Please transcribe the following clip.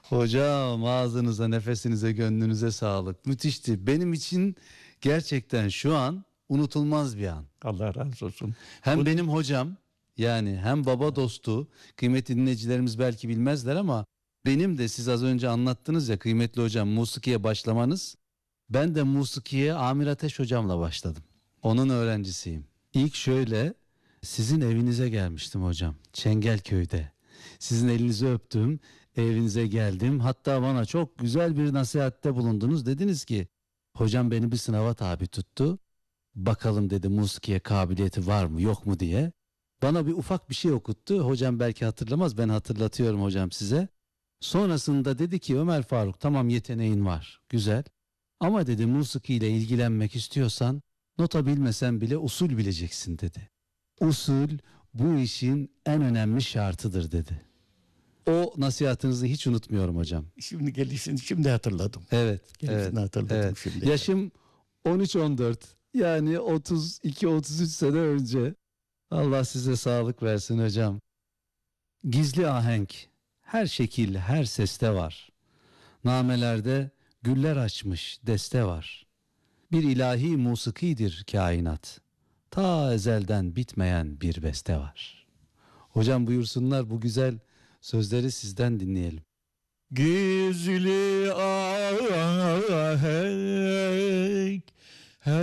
Hocam ağzınıza, nefesinize, gönlünüze sağlık. Müthişti. Benim için gerçekten şu an unutulmaz bir an. Allah razı olsun. Hem benim hocam, yani hem baba dostu, kıymetli dinleyicilerimiz belki bilmezler ama benim de siz az önce anlattınız ya kıymetli hocam, musikiye başlamanız. Ben de musikiye Amir Ateş hocamla başladım. Onun öğrencisiyim. İlk şöyle sizin evinize gelmiştim hocam, Çengelköy'de. Sizin elinizi öptüm, evinize geldim. Hatta bana çok güzel bir nasihatte bulundunuz. Dediniz ki hocam beni bir sınava tabi tuttu. Bakalım dedi, musikiye kabiliyeti var mı yok mu diye. Bana bir ufak bir şey okuttu. Hocam belki hatırlamaz, ben hatırlatıyorum hocam size. Sonrasında dedi ki Ömer Faruk, tamam yeteneğin var, güzel. Ama dedi musikiyle ilgilenmek istiyorsan nota bilmesen bile usul bileceksin dedi. Usul bu işin en önemli şartıdır dedi. O nasihatınızı hiç unutmuyorum hocam. Şimdi gelişini şimdi hatırladım. Evet, Gelişini hatırladım evet. şimdi. Yaşım 13-14, yani 32-33 sene önce. Allah size sağlık versin hocam. Gizli ahenk her şekil her seste var. Namelerde güller açmış deste var. Bir ilahi musikidir kainat. Ta ezelden bitmeyen bir beste var. Hocam buyursunlar, bu güzel sözleri sizden dinleyelim. Gizli ahenk